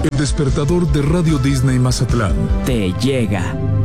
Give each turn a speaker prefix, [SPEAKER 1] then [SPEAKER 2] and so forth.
[SPEAKER 1] El despertador de Radio Disney Mazatlán
[SPEAKER 2] te llega.